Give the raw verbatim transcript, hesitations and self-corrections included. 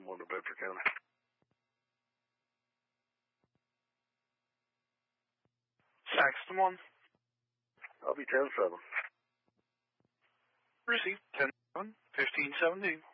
ten one to Bedford County. Saxton one. I'll be ten seven. Received ten seven, fifteen seventy.